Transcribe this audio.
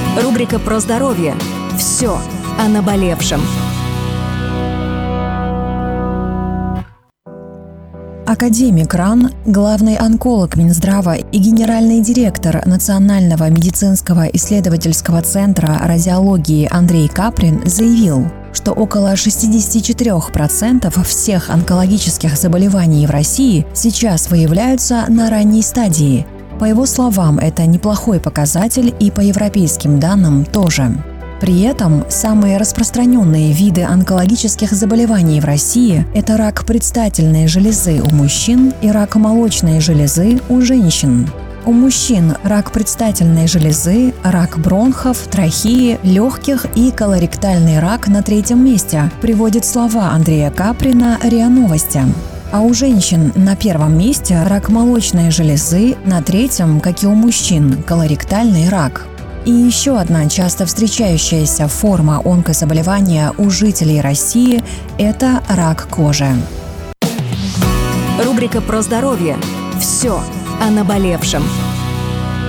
Рубрика про здоровье. Все о наболевшем. Академик РАН, главный онколог Минздрава и генеральный директор Национального медицинского исследовательского центра радиологии Андрей Каприн заявил, что около 64% всех онкологических заболеваний в России сейчас выявляются на ранней стадии. По его словам, это неплохой показатель, и по европейским данным тоже. При этом самые распространенные виды онкологических заболеваний в России – это рак предстательной железы у мужчин и рак молочной железы у женщин. У мужчин рак предстательной железы, рак бронхов, трахеи, легких и колоректальный рак на 3-м месте, приводят слова Андрея Каприна РИА Новости. А у женщин на 1-м месте рак молочной железы, на 3-м, как и у мужчин, колоректальный рак. И еще одна часто встречающаяся форма онкозаболевания у жителей России – это рак кожи. Рубрика про здоровье. Все о наболевшем.